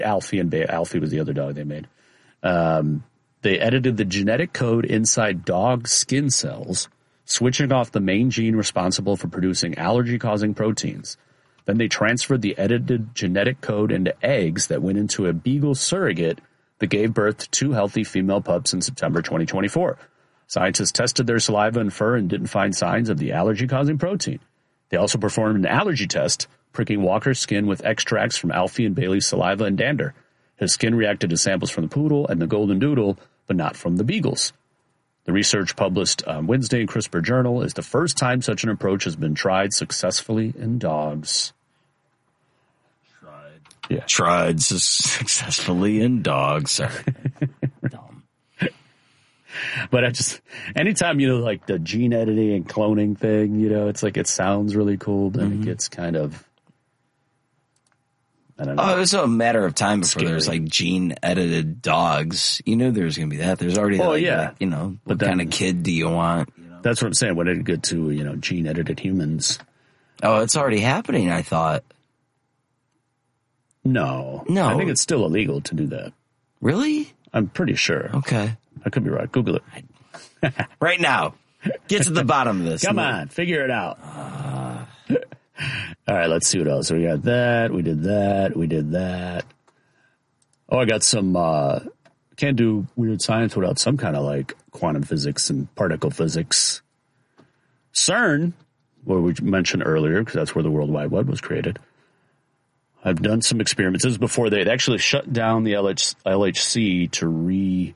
Alfie was the other dog they made. They edited the genetic code inside dog skin cells, switching off the main gene responsible for producing allergy-causing proteins. Then they transferred the edited genetic code into eggs that went into a beagle surrogate that gave birth to 2 healthy female pups in September 2024. Scientists tested their saliva and fur and didn't find signs of the allergy-causing protein. They also performed an allergy test, pricking Walker's skin with extracts from Alfie and Bailey's saliva and dander. His skin reacted to samples from the poodle and the golden doodle, but not from the beagles. The research published on Wednesday in CRISPR Journal is the first time such an approach has been tried successfully in dogs. Tried successfully in dogs. Sorry. Dumb. But anytime, like the gene editing and cloning thing, it's like it sounds really cool, then it gets kind of, I don't know. Oh, it was a matter of time before there's like gene edited dogs. There's going to be that. There's already what kind of kid do you want? That's what I'm saying. When did it get to, gene edited humans? Oh, it's already happening, I thought. No. I think it's still illegal to do that. Really? I'm pretty sure. Okay. I could be right. Google it. Right now. Get to the bottom of this. Come on. Figure it out. All right. Let's see what else. So we got that. We did that. We did that. Oh, I got some, can't do weird science without some kind of like quantum physics and particle physics. CERN, what we mentioned earlier, because that's where the World Wide Web was created. I've done some experiments. This is before they'd actually shut down the LHC to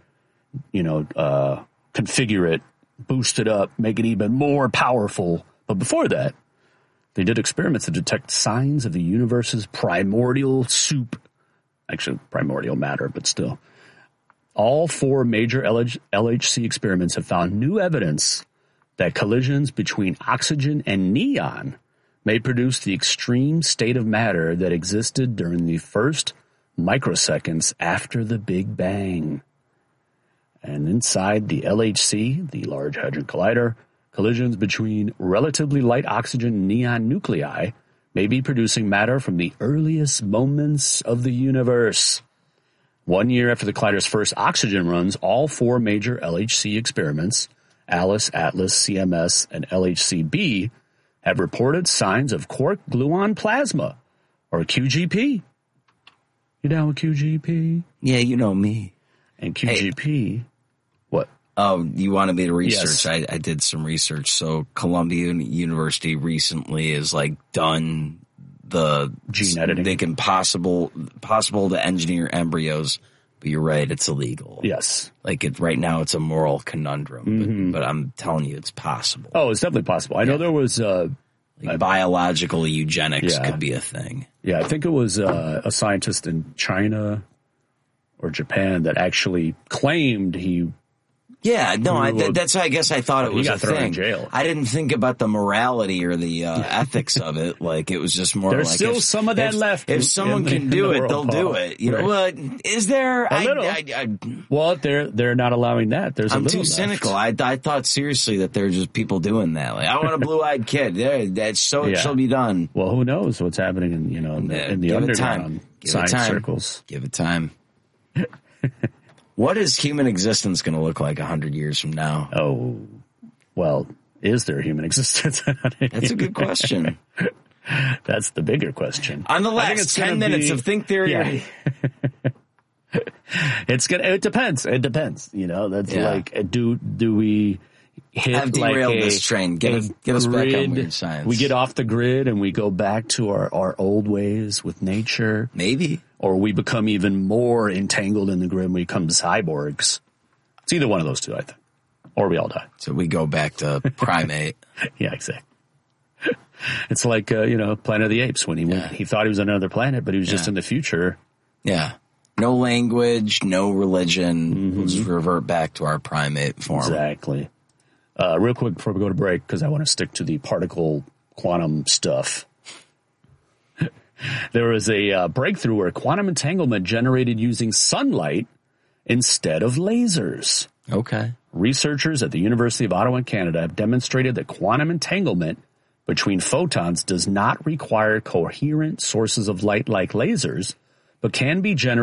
configure it, boost it up, make it even more powerful. But before that, they did experiments to detect signs of the universe's primordial soup. Actually, primordial matter, but still. All 4 major LHC experiments have found new evidence that collisions between oxygen and neon may produce the extreme state of matter that existed during the first microseconds after the Big Bang. And inside the LHC, the Large Hadron Collider, collisions between relatively light oxygen and neon nuclei may be producing matter from the earliest moments of the universe. 1 year after the collider's first oxygen runs, all 4 major LHC experiments, ALICE, ATLAS, CMS, and LHC-B, have reported signs of quark-gluon plasma, or QGP. You down with QGP? Yeah, you know me. And QGP, what? Oh, you wanted me to research. Yes. I did some research. So Columbia University recently has done the gene editing. They can possible to engineer embryos, but you're right, it's illegal. Yes. Right now it's a moral conundrum, but I'm telling you it's possible. Oh, it's definitely possible. I know there was biological eugenics could be a thing. Yeah, I think it was a scientist in China or Japan that actually claimed he. Yeah, no, that's I guess I thought it was a thing. In jail. I didn't think about the morality or the ethics of it. It was just more There's still some of that left. If someone can do it, they'll do it. You know what? Is there a little? Well, they're not allowing that. There's I'm a little too cynical. I thought seriously that there are just people doing that. I want a blue-eyed kid. It shall be done. Well, who knows what's happening in the underground science circles? Give it time. What is human existence going to look like 100 years from now? Oh, well, is there human existence? That's a good question. That's the bigger question. On the last 10 minutes of Think Theory. Yeah. It depends. It depends. That's do we hit I've derailed this train. Get us back on weird science. We get off the grid and we go back to our old ways with nature. Maybe. Or we become even more entangled in the grid and we become cyborgs. It's either one of those two, I think. Or we all die. So we go back to primate. Yeah, exactly. It's like, Planet of the Apes when he thought he was on another planet, but he was just in the future. Yeah. No language, no religion. We'll just revert back to our primate form. Exactly. Real quick before we go to break, because I want to stick to the particle quantum stuff. There was a breakthrough where quantum entanglement generated using sunlight instead of lasers. Okay. Researchers at the University of Ottawa in Canada have demonstrated that quantum entanglement between photons does not require coherent sources of light like lasers, but can be generated